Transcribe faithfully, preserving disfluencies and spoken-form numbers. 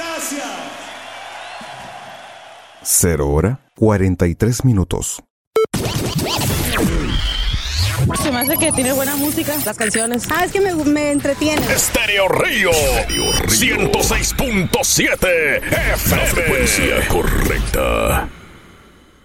Gracias. Cero hora, cuarenta y tres minutos. Se me hace que tiene buena música, las canciones. Ah, es que me, me entretiene. Estéreo Río, ciento seis punto siete F M. La frecuencia correcta.